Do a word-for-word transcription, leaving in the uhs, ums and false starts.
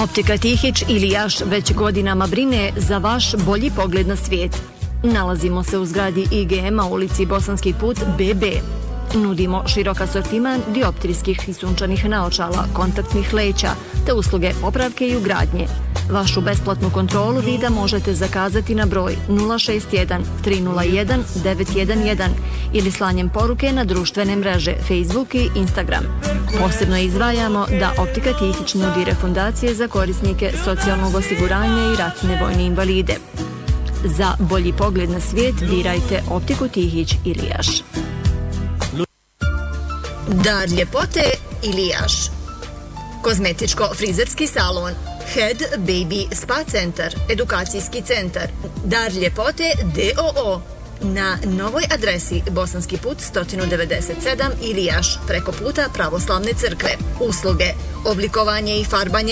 Optika Tihić Ilijaš već godinama brine za vaš bolji pogled na svijet. Nalazimo se u zgradi I G M-a u ulici Bosanski put B B. Nudimo širok asortiman dioptrijskih i sunčanih naočala, kontaktnih leća, te usluge popravke i ugradnje. Vašu besplatnu kontrolu vida možete zakazati na broj nula šest jedan tri nula jedan devet jedan jedan ili slanjem poruke na društvene mreže Facebook i Instagram. Posebno izdvajamo da Optika Tihić nudi refundacije za korisnike socijalnog osiguranja i ratne vojne invalide. Za bolji pogled na svijet birajte Optiku Tihić Ilijaš. Dar ljepote Ilijaš. Kozmetičko-frizerski salon, Head Baby Spa centar, edukacijski centar, Dar ljepote D O O na novoj adresi Bosanski put sto devedeset sedam Ilijaš preko puta Pravoslavne crkve. Usluge, oblikovanje i farbanje